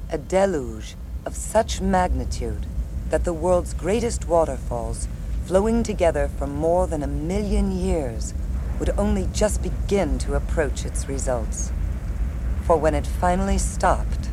A deluge of such magnitude that the world's greatest waterfalls, flowing together for more than 1,000,000 years, would only just begin to approach its results. For when it finally stopped,